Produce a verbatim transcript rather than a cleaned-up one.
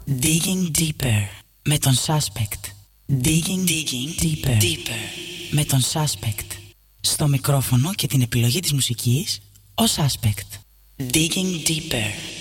Digging Deeper με τον Suspect. Digging, Digging Deeper. Deeper με τον Suspect. Στο μικρόφωνο και την επιλογή της μουσικής, ο Suspect. Digging Deeper.